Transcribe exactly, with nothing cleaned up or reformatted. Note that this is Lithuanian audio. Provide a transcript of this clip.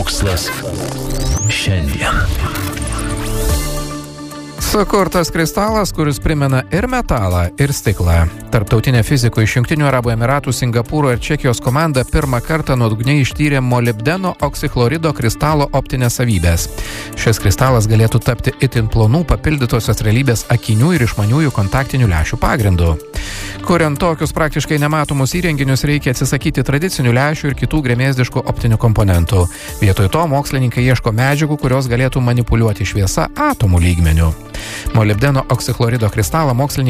Mokslas šiandien. Sukurtas kristalas, kuris primena ir metalą, ir stiklą. Tarptautinė fizikų iš Jungtinių Arabų Emiratų, Singapūro ir Čekijos komanda pirmą kartą nuodugniai ištyrė molibdeno oksikchlorido kristalo optinės savybės. Šis kristalas galėtų tapti itin plonų papildytosios realybės akinių ir išmaniųjų kontaktinių lęšių pagrindu. Kuriant tokius praktiškai nematomus įrenginius, reikia atsisakyti tradicinių lęšių ir kitų gremėzdiškų optinių komponentų. Vietoj to mokslininkai ieško medžiagų, kurios galėtų manipuliuoti šviesa atomų lygmeniu. Molibdeno oksikchlorido kristalą mokslininkai